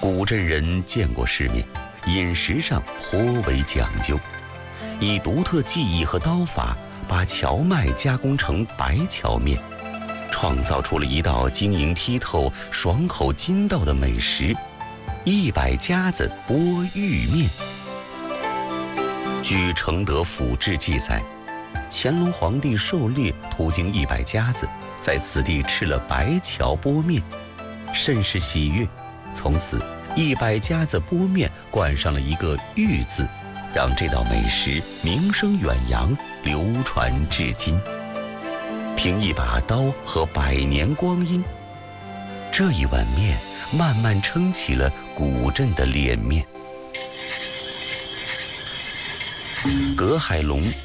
古镇人见过世面，饮食上颇为讲究，以独特技艺和刀法把荞麦加工成白荞面，创造出了一道晶莹剔透、爽口筋道的美食——100家子剥玉面。据承德府志记载，乾隆皇帝狩猎途经100家子，在此地吃了白荞剥面，甚是喜悦。从此100家子剥面冠上了一个“玉”字，让这道美食名声远扬，流传至今。凭一把刀和100年光阴，这一碗面慢慢撑起了古镇的脸面。葛海龙